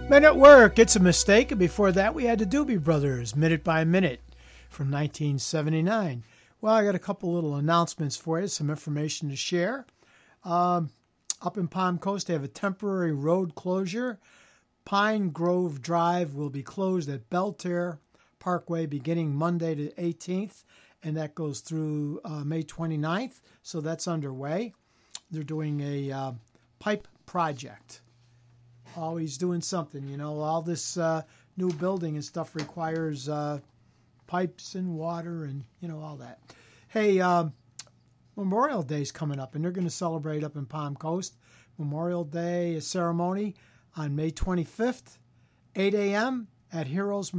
Men at Work, It's a Mistake. And before that, we had the Doobie Brothers, Minute by Minute, from 1979. Well, I got a couple little announcements for you, some information to share. Up in Palm Coast, they have a temporary road closure. Pine Grove Drive will be closed at Belterre Parkway beginning Monday the 18th, and that goes through May 29th, so that's underway. They're doing a pipe project. Always doing something, you know. All this new building and stuff requires pipes and water and, you know, all that. Hey, Memorial Day's coming up, and they're going to celebrate up in Palm Coast. Memorial Day ceremony on May 25th, 8 a.m. at Heroes